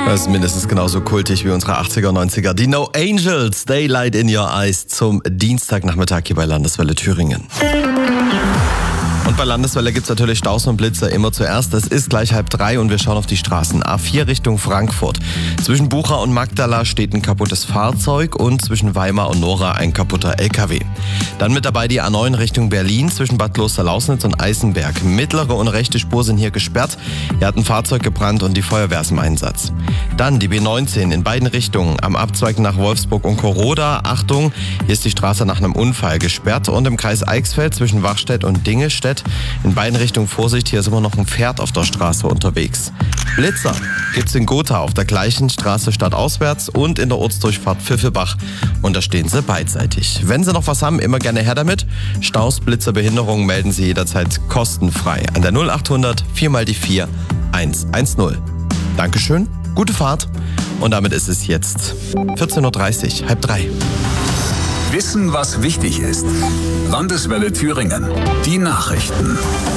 Das ist mindestens genauso kultig wie unsere 80er, 90er. Die No Angels, Daylight in Your Eyes zum Dienstagnachmittag hier bei Landeswelle Thüringen. Und bei Landeswelle gibt es natürlich Staus und Blitze immer zuerst. Es ist gleich 2:30 und wir schauen auf die Straßen. A4 Richtung Frankfurt. Zwischen Bucha und Magdala steht ein kaputtes Fahrzeug und zwischen Weimar und Nora ein kaputter LKW. Dann mit dabei die A9 Richtung Berlin zwischen Bad Kloster-Lausnitz und Eisenberg. Mittlere und rechte Spur sind hier gesperrt. Hier hat ein Fahrzeug gebrannt und die Feuerwehr ist im Einsatz. Dann die B19 in beiden Richtungen am Abzweig nach Wolfsburg und Koroda. Achtung, hier ist die Straße nach einem Unfall gesperrt und im Kreis Eichsfeld zwischen Wachstedt und Dingelstedt in beiden Richtungen Vorsicht, hier ist immer noch ein Pferd auf der Straße unterwegs. Blitzer gibt's in Gotha auf der gleichen Straße stadtauswärts und in der Ortsdurchfahrt Pfiffelbach. Und da stehen sie beidseitig. Wenn Sie noch was haben, immer gerne her damit. Staus, Blitzer, Behinderungen melden Sie jederzeit kostenfrei an der 0800 4x4 110. Dankeschön, gute Fahrt. Und damit ist es jetzt 14:30 Uhr, 2:30. Wissen, was wichtig ist. Landeswelle Thüringen. Die Nachrichten.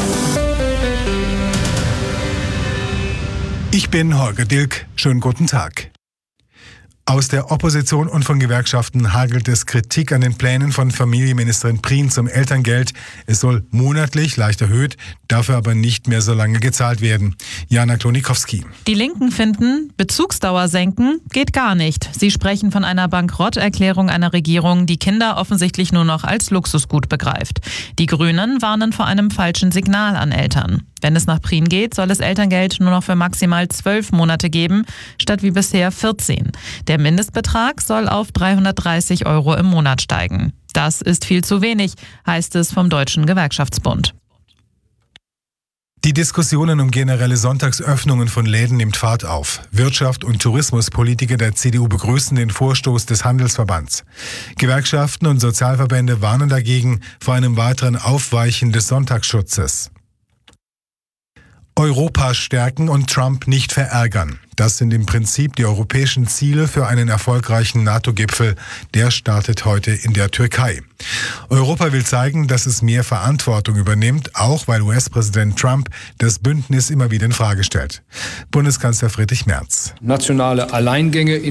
Ich bin Holger Dilk. Schönen guten Tag. Aus der Opposition und von Gewerkschaften hagelt es Kritik an den Plänen von Familienministerin Prien zum Elterngeld. Es soll monatlich leicht erhöht, dafür aber nicht mehr so lange gezahlt werden. Jana Klonikowski. Die Linken finden, Bezugsdauer senken geht gar nicht. Sie sprechen von einer Bankrotterklärung einer Regierung, die Kinder offensichtlich nur noch als Luxusgut begreift. Die Grünen warnen vor einem falschen Signal an Eltern. Wenn es nach Prien geht, soll es Elterngeld nur noch für maximal 12 Monate geben, statt wie bisher 14. Der Mindestbetrag soll auf 330 € im Monat steigen. Das ist viel zu wenig, heißt es vom Deutschen Gewerkschaftsbund. Die Diskussionen um generelle Sonntagsöffnungen von Läden nimmt Fahrt auf. Wirtschaft- und Tourismuspolitiker der CDU begrüßen den Vorstoß des Handelsverbands. Gewerkschaften und Sozialverbände warnen dagegen vor einem weiteren Aufweichen des Sonntagsschutzes. Europa stärken und Trump nicht verärgern. Das sind im Prinzip die europäischen Ziele für einen erfolgreichen NATO-Gipfel. Der startet heute in der Türkei. Europa will zeigen, dass es mehr Verantwortung übernimmt, auch weil US-Präsident Trump das Bündnis immer wieder in Frage stellt. Bundeskanzler Friedrich Merz. Nationale Alleingänge